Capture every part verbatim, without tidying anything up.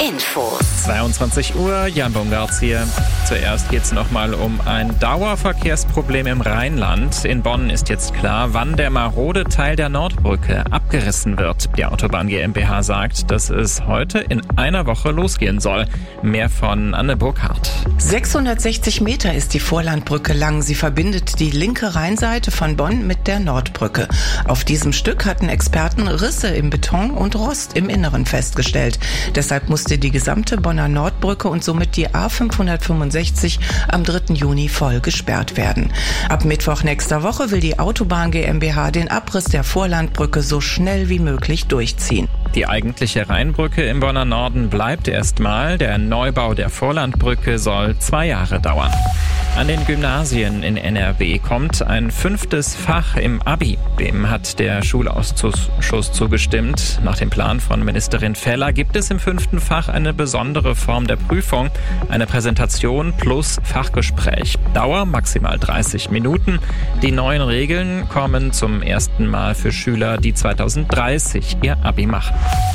Infos. zweiundzwanzig Uhr, Jan Bungartz hier. Zuerst geht es nochmal um ein Dauerverkehrsproblem im Rheinland. In Bonn ist jetzt klar, wann der marode Teil der Nordbrücke abgerissen wird. Die Autobahn GmbH sagt, dass es heute in einer Woche losgehen soll. Mehr von Anne Burkhardt. sechshundertsechzig Meter ist die Vorlandbrücke lang. Sie verbindet die linke Rheinseite von Bonn mit der Nordbrücke. Auf diesem Stück hatten Experten Risse im Beton und Rost im Inneren festgestellt. Deshalb musste die gesamte Bonner Nordbrücke und somit die A fünfhundertfünfundsechzig am dritten Juni voll gesperrt werden. Ab Mittwoch nächster Woche will die Autobahn GmbH den Abriss der Vorlandbrücke so schnell wie möglich durchziehen. Die eigentliche Rheinbrücke im Bonner Norden bleibt erstmal. Der Neubau der Vorlandbrücke soll zwei Jahre dauern. An den Gymnasien in N R W kommt ein fünftes Fach im Abi. Dem hat der Schulausschuss zugestimmt. Nach dem Plan von Ministerin Feller gibt es im fünften Fach eine besondere Form der Prüfung. Eine Präsentation plus Fachgespräch. Dauer maximal dreißig Minuten. Die neuen Regeln kommen zum ersten Mal für Schüler, die zweitausenddreißig ihr Abi machen.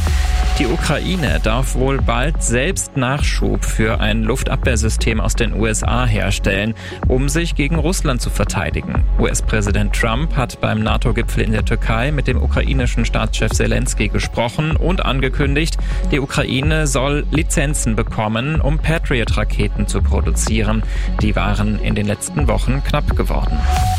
Die Ukraine darf wohl bald selbst Nachschub für ein Luftabwehrsystem aus den U S A herstellen, um sich gegen Russland zu verteidigen. U S-Präsident Trump hat beim NATO-Gipfel in der Türkei mit dem ukrainischen Staatschef Zelensky gesprochen und angekündigt, die Ukraine soll Lizenzen bekommen, um Patriot-Raketen zu produzieren. Die waren in den letzten Wochen knapp geworden.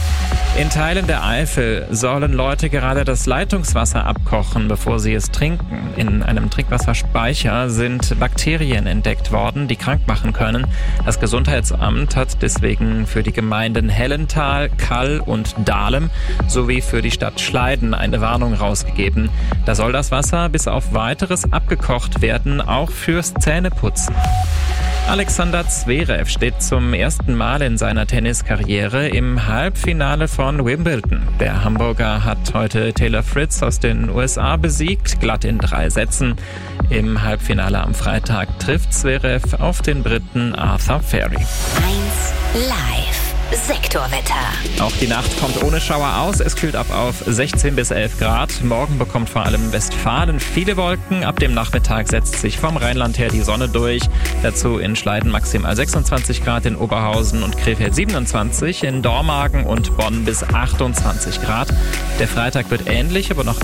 In Teilen der Eifel sollen Leute gerade das Leitungswasser abkochen, bevor sie es trinken. In einem Trinkwasserspeicher sind Bakterien entdeckt worden, die krank machen können. Das Gesundheitsamt hat deswegen für die Gemeinden Hellental, Kall und Dahlem sowie für die Stadt Schleiden eine Warnung rausgegeben. Da soll das Wasser bis auf Weiteres abgekocht werden, auch fürs Zähneputzen. Alexander Zverev steht zum ersten Mal in seiner Tenniskarriere im Halbfinale von Wimbledon. Der Hamburger hat heute Taylor Fritz aus den U S A besiegt, glatt in drei Sätzen. Im Halbfinale am Freitag trifft Zverev auf den Briten Arthur Ferry. eins Live. Sektorwetter. Auch die Nacht kommt ohne Schauer aus. Es kühlt ab auf sechzehn bis elf Grad. Morgen bekommt vor allem Westfalen viele Wolken. Ab dem Nachmittag setzt sich vom Rheinland her die Sonne durch. Dazu in Schleiden maximal sechsundzwanzig Grad, in Oberhausen und Krefeld siebenundzwanzig, in Dormagen und Bonn bis achtundzwanzig Grad. Der Freitag wird ähnlich, aber noch